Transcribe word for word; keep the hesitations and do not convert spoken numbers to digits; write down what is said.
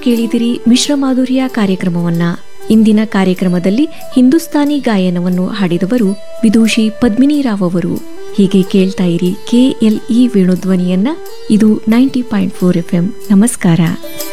ಕೇಳಿದಿರಿ ಮಿಶ್ರ ಮಾಧುರ್ಯ ಕಾರ್ಯಕ್ರಮವನ್ನ. ಇಂದಿನ ಕಾರ್ಯಕ್ರಮದಲ್ಲಿ ಹಿಂದೂಸ್ತಾನಿ ಗಾಯನವನ್ನು ಹಾಡಿದವರು ವಿದೂಷಿ ಪದ್ಮಿನಿ ರಾವ್ ಅವರು. ಹೀಗೆ ಕೇಳ್ತಾ ಇರಿ ಕೆಎಲ್ಇ ವೇಣುಧ್ವನಿಯನ್ನ. ಇದು ninety point four F M. ನಮಸ್ಕಾರ.